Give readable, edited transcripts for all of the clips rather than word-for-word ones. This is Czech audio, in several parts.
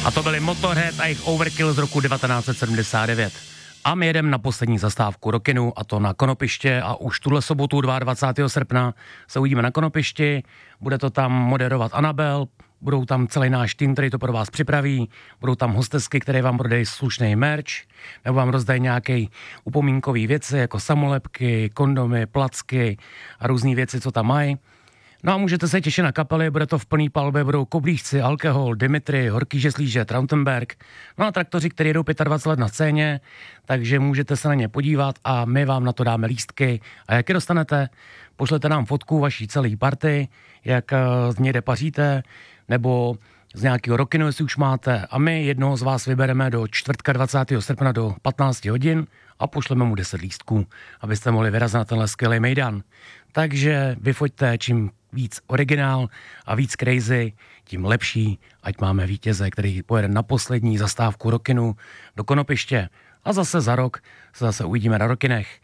A to byli Motorhead a jejich Overkill z roku 1979. A my jedeme na poslední zastávku Rockinu, a to na Konopiště, a už tuhle sobotu 22. srpna se uvidíme na Konopišti, bude to tam moderovat Anabel, budou tam celý náš tým, který to pro vás připraví, budou tam hostesky, které vám prodají slušný merch, nebo vám rozdají nějaké upomínkové věci, jako samolepky, kondomy, placky a různé věci, co tam mají. No a můžete se těšit na kapely, bude to v plný palbě, budou Koblížci, Alkohol, Dimitri, Horký žeslíže, Trautenberg, no a Traktoři, kteří jedou 25 let na scéně, takže můžete se na ně podívat a my vám na to dáme lístky. A jak je dostanete? Pošlete nám fotku vaší celé party, jak z někde paříte, nebo z nějakého Rockinu, jestli už máte, a my jednoho z vás vybereme do čtvrtka 20. srpna do 15 hodin a pošleme mu 10 lístků, abyste mohli vyrazit na tenhle skvělý mejdan. Takže vyfoďte čím víc originál a víc crazy, tím lepší, ať máme vítěze, který pojede na poslední zastávku Rockinu do Konopiště. A zase za rok se zase uvidíme na Rockinech.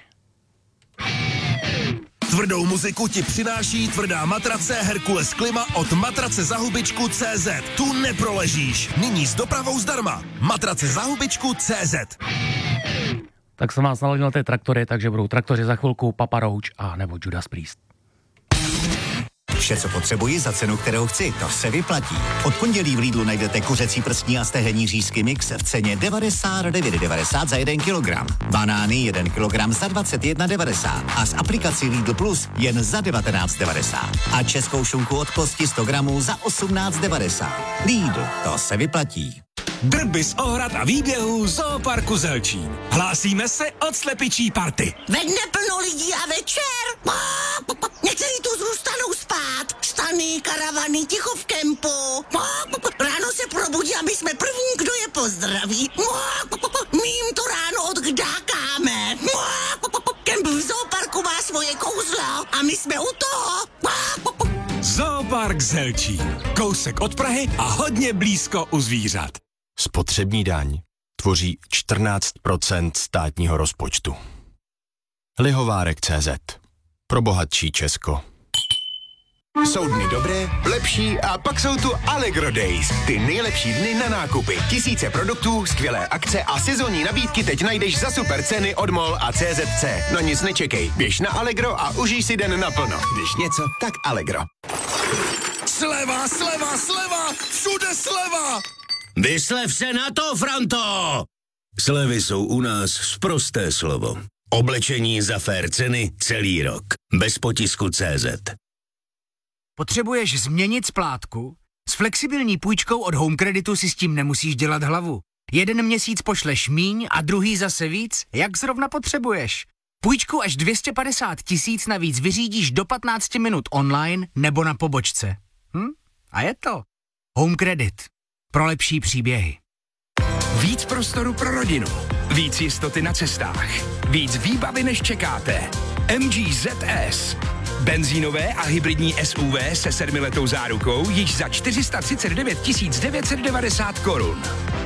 Tvrdou muziku ti přináší tvrdá matrace Herkules Klima od matracezahubičku.cz. Tu neproležíš. Nyní s dopravou zdarma. Matracezahubičku.cz. Tak jsem vás naladil na ty Traktory, takže budou Traktoři za chvilku, Papa Roach a nebo Judas Priest. Vše, co potřebuji za cenu, kterou chci, to se vyplatí. Od pondělí v Lidlu najdete kuřecí prstní a stehenní řízky mix v ceně 99,90 za 1 kilogram. Banány 1 kilogram za 21,90 a s aplikací Lidl Plus jen za 19,90. A českou šunku od kosti 100 gramů za 18,90. Lidl, to se vyplatí. Drby z ohrad a výběhů Zooparku Zelčín. Hlásíme se od slepičí party. Vedne plno lidí a večer. Někteří tu zůstanou spát. Stany, karavany, ticho v kempu. Ráno se probudí a my jsme první, kdo je pozdraví. My jim to ráno odkdákáme. Kemp v Zooparku má svoje kouzlo a my jsme u toho. Zoopark Zelčín. Kousek od Prahy a hodně blízko u zvířat. Spotřební daň tvoří 14% státního rozpočtu. Lihovárek.cz. Pro bohatší Česko. Jsou dny dobré, lepší a pak jsou tu Allegro Days. Ty nejlepší dny na nákupy. Tisíce produktů, skvělé akce a sezónní nabídky teď najdeš za super ceny od MOL a CZC. No nic nečekej, běž na Allegro a užij si den naplno. Když něco, tak Allegro. Sleva, sleva, sleva! Všude sleva! Vyslev se na to, Franto! Slevy jsou u nás sprosté slovo. Oblečení za fér ceny celý rok. Bez potisku CZ. Potřebuješ změnit splátku? S flexibilní půjčkou od Home Creditu si s tím nemusíš dělat hlavu. Jeden měsíc pošleš míň a druhý zase víc, jak zrovna potřebuješ. Půjčku až 250 000 navíc vyřídíš do 15 minut online nebo na pobočce. A je to. Home Credit. Pro lepší příběhy. Víc prostoru pro rodinu. Víc jistoty na cestách. Víc výbavy, než čekáte. MG ZS. Benzínové a hybridní SUV se 7letou zárukou již za 439 990 korun.